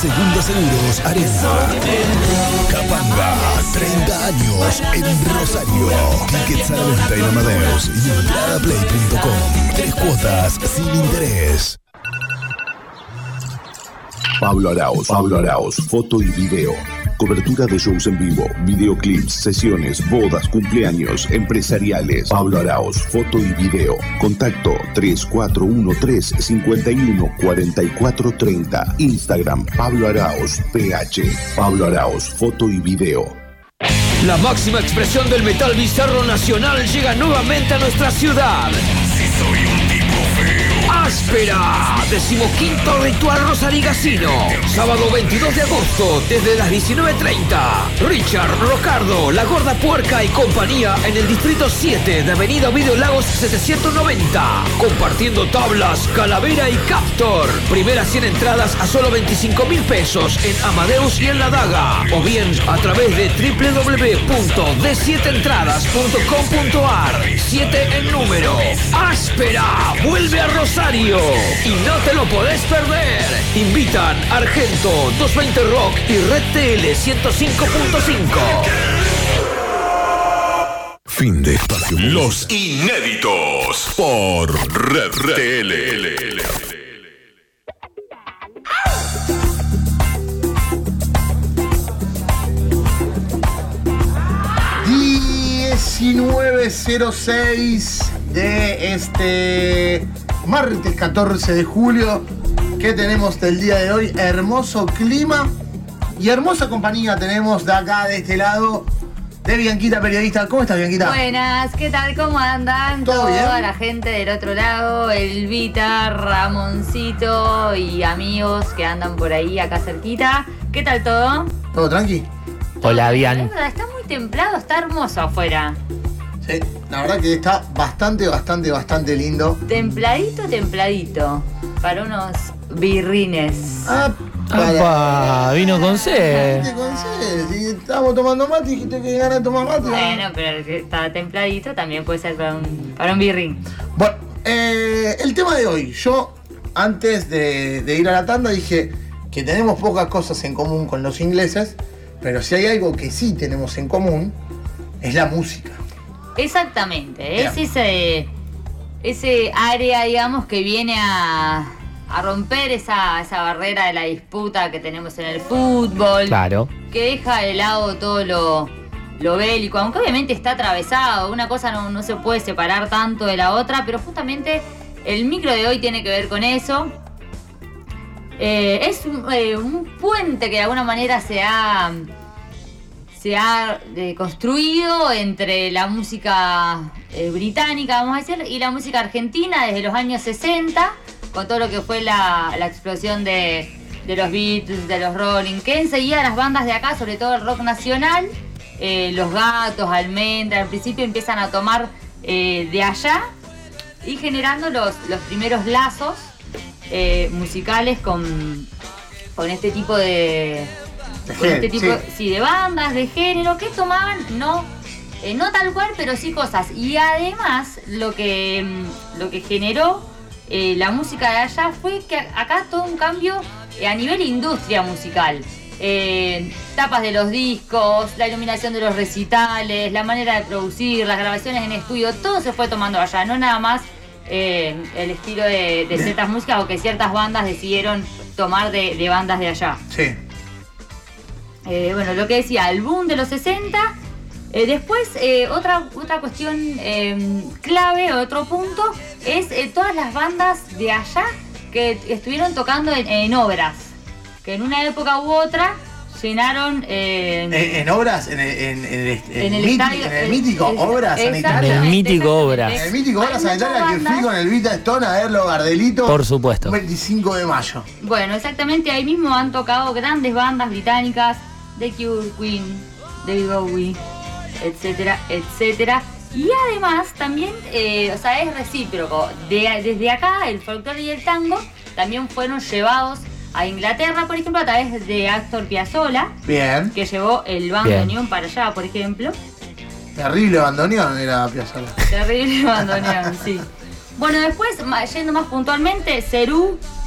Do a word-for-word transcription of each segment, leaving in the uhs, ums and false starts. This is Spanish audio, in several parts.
Segunda Seguros Arena. Capanga, treinta años en Rosario. Tickets a la venta en Amadeus y entradaplay punto com. Tres cuotas sin interés. Pablo Arauz, Pablo Arauz, foto y video. Cobertura de shows en vivo, videoclips, sesiones, bodas, cumpleaños, empresariales. Pablo Arauz, foto y video. Contacto tres cuatro uno tres, cinco uno, cuatro cuatro tres cero. Instagram, Pablo Arauz, P H. Pablo Arauz, foto y video. La máxima expresión del metal bizarro nacional llega nuevamente a nuestra ciudad. Si soy un tipo feo. Áspera, decimoquinto ritual Rosarigacino. Sábado veintidós de agosto, desde las diecinueve treinta. Richard, Rocardo, La Gorda Puerca y compañía en el distrito siete de Avenida Ovidio Lagos setecientos noventa. Compartiendo tablas, calavera y captor. Primeras cien entradas a solo veinticinco mil pesos en Amadeus y en La Daga. O bien a través de doble u doble u doble u punto d siete entradas punto com punto a r. siete en número. Áspera, vuelve a Rosario y no te lo podés perder. Invitan Argento, doscientos veinte Rock y Red T L ciento cinco punto cinco. Fin de espacio. Los inéditos por Red T L. diecinueve cero seis de este martes catorce de julio. ¿Qué tenemos del día de hoy? Hermoso clima y hermosa compañía tenemos de acá, de este lado, de Bianquita, periodista. ¿Cómo estás, Bianquita? Buenas, ¿qué tal? ¿Cómo andan? ¿Todo bien? Toda la gente del otro lado, Elvita, Ramoncito y amigos que andan por ahí acá cerquita. ¿Qué tal todo? ¿Todo tranqui? Hola, Bian. Es verdad, está muy templado, está hermoso afuera. Sí, la verdad que está bastante, bastante, bastante lindo. Templadito, templadito. Para unos birrines. Ah, ¡Apa! Vino con sed. Dijiste con sed. Si estábamos tomando mate, dijiste que ganas de tomar mate. Bueno, pero el que está templadito también puede ser para un, para un birrín. Bueno, eh, el tema de hoy. Yo, antes de, de ir a la tanda, dije que tenemos pocas cosas en común con los ingleses, pero si hay algo que sí tenemos en común, es la música. Exactamente, es ese, ese área, digamos, que viene a, a romper esa, esa barrera de la disputa que tenemos en el fútbol. Claro. Que deja de lado todo lo, lo bélico, aunque obviamente está atravesado. Una cosa no, no se puede separar tanto de la otra, pero justamente el micro de hoy tiene que ver con eso. Eh, es un, eh, un puente que de alguna manera se ha... se ha eh, construido entre la música eh, británica, vamos a decir, y la música argentina desde los años sesenta, con todo lo que fue la, la explosión de, de los Beatles, de los Rolling, que enseguida las bandas de acá, sobre todo el rock nacional, eh, Los Gatos, Almendra, al principio empiezan a tomar eh, de allá y generando los, los primeros lazos eh, musicales con, con este tipo de... con este tipo sí. Sí, de bandas, de género, que tomaban, no, eh, no tal cual, pero sí cosas. Y además, lo que, lo que generó eh, la música de allá fue que acá todo un cambio eh, a nivel industria musical. Eh, tapas de los discos, la iluminación de los recitales, la manera de producir, las grabaciones en estudio, todo se fue tomando allá, no nada más eh, el estilo de, de ciertas músicas o que ciertas bandas decidieron tomar de, de bandas de allá. Sí. Eh, bueno, lo que decía, el boom de los sesenta. Eh, después, eh, otra, otra cuestión eh, clave, otro punto, es eh, todas las bandas de allá que estuvieron tocando en, en obras. Que en una época u otra llenaron... Eh, ¿En, en obras? ¿En, en, en, en, en el, mítico, estadio, en el mítico el, Obras Sanitarias? En el mítico Obras. En el mítico Obras Sanitarias que fui con el Vita Stone a verlo, Gardelito. Por supuesto. Un veinticinco de mayo. Bueno, exactamente, ahí mismo han tocado grandes bandas británicas, The Cure, Queen, David Bowie, etcétera, etcétera. Y además también, eh, o sea, es recíproco. De, desde acá, el folclore y el tango también fueron llevados a Inglaterra, por ejemplo, a través de Astor Piazzolla. Bien. Que llevó el bandoneón para allá, por ejemplo. Terrible bandoneón era Piazzolla. Terrible bandoneón, sí. Bueno, después, yendo más puntualmente, Cerú,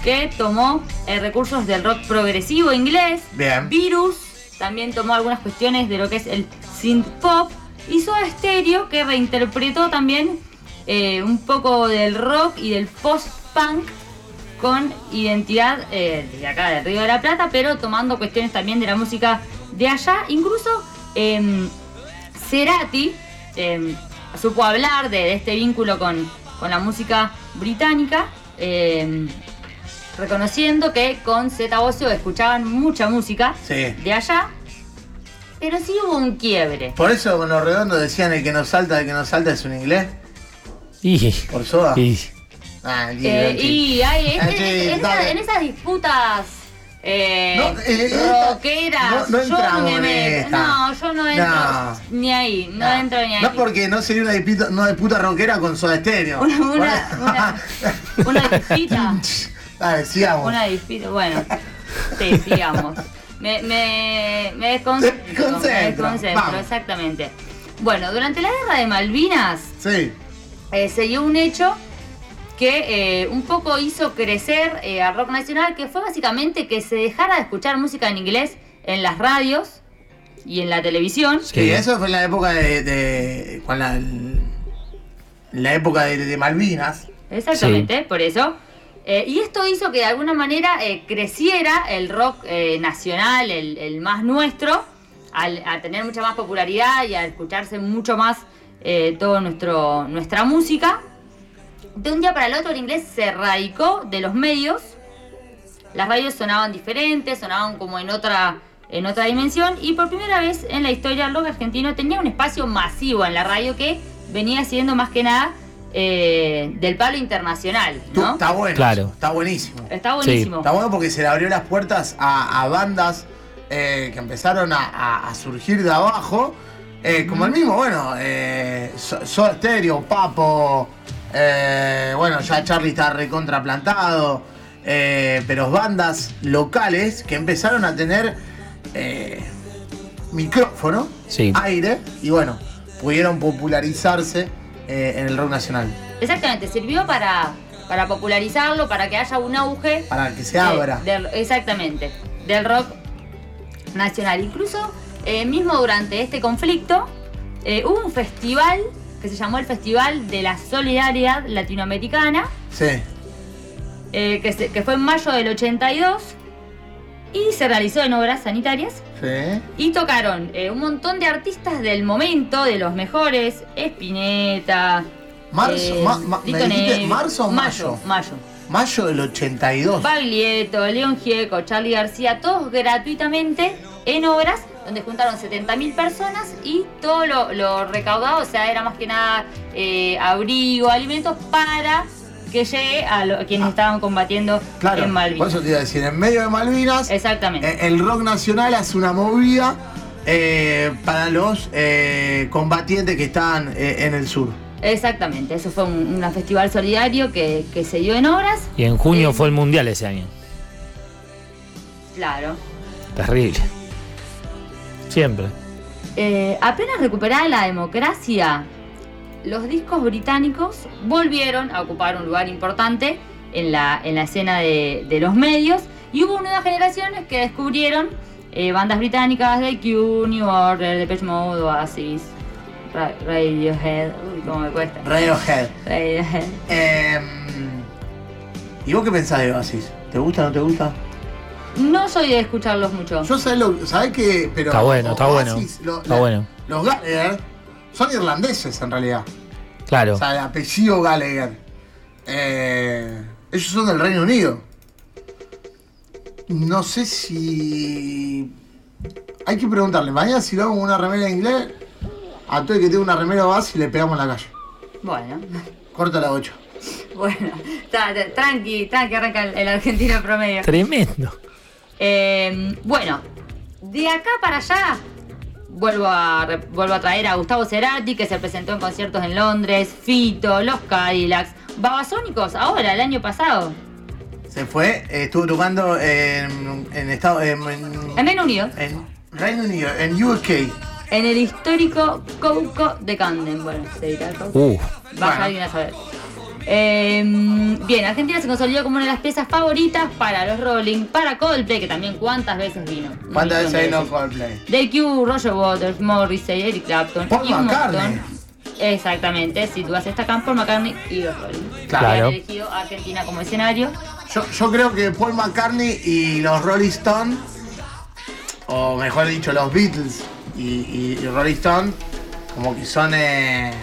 que tomó eh, recursos del rock progresivo inglés. Bien. Virus también tomó algunas cuestiones de lo que es el synth pop. Y Soda Stereo, que reinterpretó también eh, un poco del rock y del post-punk con identidad eh, de acá del Río de la Plata, pero tomando cuestiones también de la música de allá. Incluso eh, Cerati eh, supo hablar de, de este vínculo con, con la música británica, eh, reconociendo que con Zeta Bosio escuchaban mucha música Sí. de allá, pero sí hubo un quiebre. Por eso con los redondos decían el que no salta, el que no salta es un inglés. Y, Por Soda. y Ah, el Eh, tío, y hay en, Ah, en- sí, en esa- dale. en esas disputas eh, No, eh, esta- rockeras, no- no yo no entramos me en meto. esta. No, yo no entro No. ni ahí, no, No, entro ni ahí. No porque no sería una disputa, no de puta rockera con Soda Stereo. Una, una, una, una dispita. Dale, sigamos. Una dispita, bueno. Sí, sigamos. Me, me, me desconcentro. Te concentro, Me desconcentro, vamos. exactamente. Bueno, durante la guerra de Malvinas Sí. eh, se dio un hecho que eh, un poco hizo crecer eh, al rock nacional, que fue básicamente que se dejara de escuchar música en inglés en las radios y en la televisión. Sí, Sí. eso fue en la época de. de con la, la época de, de Malvinas. Exactamente, por eso. Eh, y esto hizo que de alguna manera eh, creciera el rock eh, nacional, el, el más nuestro, al, a tener mucha más popularidad y a escucharse mucho más eh, toda nuestra música. De un día para el otro el inglés se erradicó de los medios. Las radios sonaban diferentes, sonaban como en otra, en otra dimensión. Y por primera vez en la historia el rock argentino tenía un espacio masivo en la radio que venía siendo más que nada eh, del palo internacional, Tú- ¿no? Está bueno. Claro. Está buenísimo. Está buenísimo. Está bueno porque se le abrió las puertas a, a bandas eh, que empezaron a, a- a surgir de abajo. eh, como el mismo, bueno, eh, So- Soda Stereo, Papo. eh, bueno, ya Charlie está recontraplantado. Eh, pero bandas locales que empezaron a tener eh, micrófono, Sí. aire, y bueno, pudieron popularizarse eh, en el rock nacional. Exactamente, sirvió para, para popularizarlo, para que haya un auge. Para que se eh, abra. del- exactamente, del rock nacional. Incluso, eh, mismo durante este conflicto, eh, hubo un festival que se llamó el Festival de la Solidaridad Latinoamericana, Sí. eh, que, se- que fue en mayo del ochenta y dos, y se realizó en obras sanitarias. Sí. Y tocaron eh, un montón de artistas del momento, de los mejores, Spinetta, Marzo, eh, ma- ma- ¿me Lito dijiste Nevia. marzo o mayo? Mayo, mayo. Mayo del ochenta y dos. Baglietto, León Gieco, Charly García, todos gratuitamente en obras donde juntaron setenta mil personas y todo lo, lo recaudado, o sea, era más que nada eh, abrigo, alimentos para que llegue a, lo- a quienes estaban combatiendo Claro, en por Malvinas. eso te iba a decir, en medio de Malvinas, Exactamente. eh, el rock nacional hace una movida eh, para los eh, combatientes que estaban eh, en el sur. Exactamente, eso fue un, un festival solidario que, que se dio en obras. Y en junio Eh, fue el mundial ese año. Claro. Terrible. Siempre. Eh, apenas recuperada la democracia, los discos británicos volvieron a ocupar un lugar importante en la, en la escena de, de los medios y hubo nuevas generaciones que descubrieron eh, bandas británicas de Q, New Order, Depeche Mode, Oasis, Ra- Radiohead, uy, cómo me cuesta. Radiohead. Radiohead. Eh, ¿Y vos qué pensás de Oasis? ¿Te gusta o no te gusta? No soy de escucharlos mucho. Yo sé lo, ¿sabés qué? Pero Está bueno, está bueno. lo- Está la- bueno. Los Gallagher son irlandeses en realidad. Claro. O sea, el apellido Gallagher. Eh, ellos son del Reino Unido. No sé si. Hay que preguntarle. Mañana si lo hago con una remera en inglés, a todo el que tenga una remera Oasis le pegamos en la calle. Bueno, Corta la ocho. bueno, tra- tra- tranqui, tranqui, arranca el, el argentino promedio. Tremendo. Eh, bueno, de acá para allá vuelvo a, re- vuelvo a traer a Gustavo Cerati, que se presentó en conciertos en Londres, Fito, Los Cadillacs, Babasónicos, ahora, el año pasado, Se fue, eh, estuvo tocando en, en Estado. En, en- en Reino Unido, en Reino Unido, en U K. en el histórico Couco de Camden. Bueno, se dirá el Couco. Uh. Vaya Bueno. alguien a saber. Eh, bien, Argentina se consolidó como una de las piezas favoritas para los Rolling, para Coldplay, que también cuántas veces vino. ¿Cuántas veces vino Coldplay? The Cure, Roger Waters, Morrissey, Eric Clapton, Paul y un McCartney. montón. Exactamente, si tú haces acá Paul McCartney y los Rolling. Claro. Habían elegido a Argentina como escenario. Yo, yo creo que Paul McCartney y los Rolling Stones, o mejor dicho, los Beatles y, y, y Rolling Stones, como que son. Eh,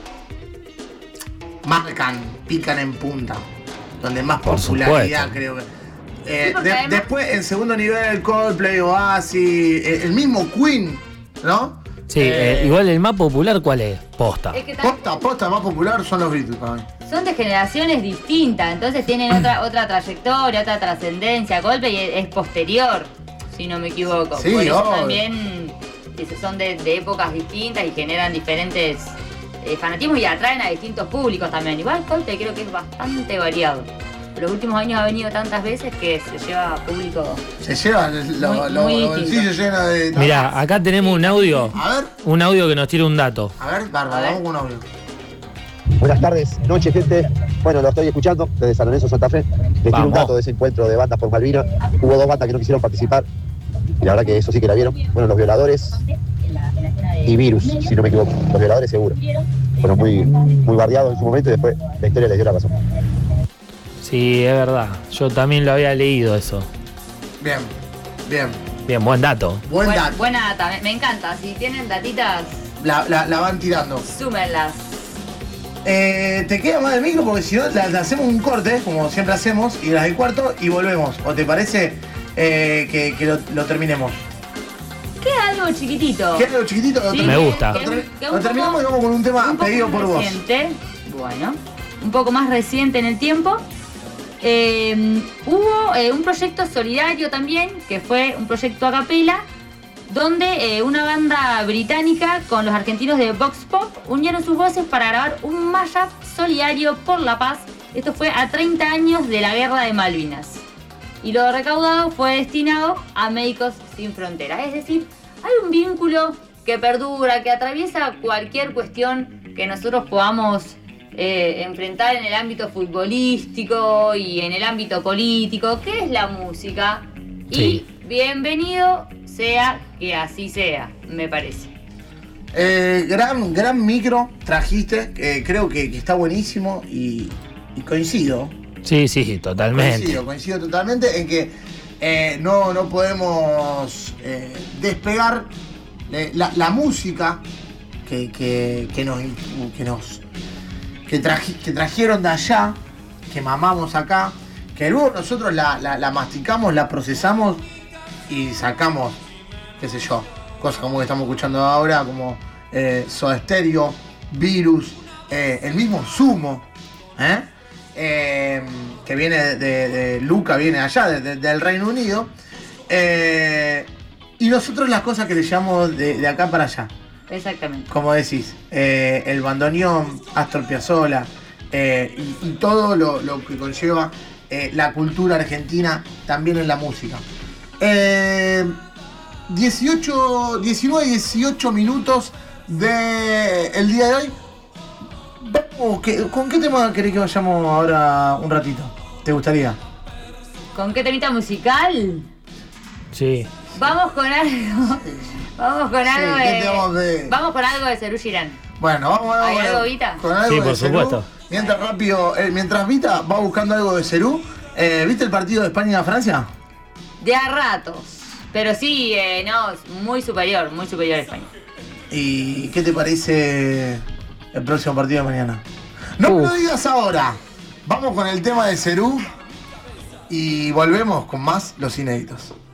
marcan, pican en punta. Donde más Por popularidad, supuesto. creo que. Eh, Sí, porque de- además- después, en segundo nivel, Coldplay, Oasis, eh, el mismo Queen, ¿no? Sí, Eh, eh, igual el más popular, ¿cuál es? Posta. Es que también Posta, posta más popular son los Beatles para mí. son de generaciones distintas, entonces tienen otra otra trayectoria, otra trascendencia. Coldplay es, es posterior, si no me equivoco. Sí, Por eso obvio. también dice, son de, de épocas distintas y generan diferentes eh, fanatismos y atraen a distintos públicos también. Igual Coldplay creo que es bastante variado. Los últimos años ha venido tantas veces que se lleva a público. Se llevan los Muy- lo, muy los distinto. bolsillos llenos de. Mirá, acá tenemos un audio. A ver, Un audio que nos tira un dato. a ver, Bárbara, A ver. vamos con un audio. Buenas tardes, noche gente. Bueno, lo estoy escuchando desde San Lorenzo, Santa Fe. Les tiro un Vamos. dato de ese encuentro de bandas por Malvinas. Hubo dos bandas que no quisieron participar. Y la verdad que eso sí que la vieron. Bueno, Los Violadores y Virus, si no me equivoco. Los Violadores seguro. Fueron muy, muy bardeados en su momento y después la historia les dio la razón. Sí, es verdad. Yo también lo había leído eso. Bien, bien. Bien, buen dato. Buen Buena- dato. buena data, me, me encanta. Si tienen datitas, La, la, la van tirando. súmenlas. Eh, te queda más del micro porque si no, la, la hacemos un corte, como siempre hacemos, y las del cuarto y volvemos. ¿O te parece eh, que, que lo, lo terminemos? Queda algo chiquitito. ¿Qué es lo chiquitito? Lo Sí, termi- Me que- gusta. que- Lo, ter- que lo un terminamos y poco- vamos con un tema un poco pedido más por vos. reciente, bueno, un poco más reciente en el tiempo. Eh, hubo eh, un proyecto solidario también, que fue un proyecto a capela, donde eh, una banda británica con los argentinos de Vox Pop unieron sus voces para grabar un mashup solidario por la paz. Esto fue a treinta años de la guerra de Malvinas. Y lo recaudado fue destinado a Médicos Sin Fronteras. Es decir, hay un vínculo que perdura, que atraviesa cualquier cuestión que nosotros podamos eh, enfrentar en el ámbito futbolístico y en el ámbito político, que es la música. Sí. Y bienvenido sea que así sea, me parece. Eh, gran, gran micro trajiste, eh, creo que, que está buenísimo y, y coincido. Sí, sí, totalmente. Coincido, coincido totalmente en que eh, no, no podemos eh, despegar eh, la, la música que, que, que nos, que, nos que, traji- que trajeron de allá, que mamamos acá, que luego nosotros la, la, la masticamos, la procesamos y sacamos, qué sé yo, cosas como que estamos escuchando ahora, como eh, Soda Stereo, Virus, eh, el mismo Sumo, ¿eh? Eh, que viene de, de- de Luca, viene allá, de- de- del Reino Unido. Eh, y nosotros las cosas que le llevamos de, de acá para allá. Exactamente. Como decís, eh, el bandoneón, Astor Piazzolla, eh, y, y todo lo, lo que conlleva eh, la cultura argentina también en la música. Eh, dieciocho, diecinueve, dieciocho minutos del día de hoy. Vamos, ¿qué- ¿con qué tema querés que vayamos ahora un ratito? ¿Te gustaría? ¿Con qué temita musical? Sí. Vamos con algo. Vamos con Sí, algo ¿qué de. tenemos de- Vamos con algo de Serú Girán. Bueno, vamos a ¿Hay algo, Vita? con algo Sí, de por Cerú. supuesto. Mientras rápido, eh, mientras Vita va buscando algo de Cerú, eh, ¿viste el partido de España-Francia? De a ratos. Pero sí, eh, no, muy superior, muy superior a España. ¿Y qué te parece el próximo partido de mañana? No me Uf. lo digas ahora. Vamos con el tema de Cerú y volvemos con más Los Inéditos.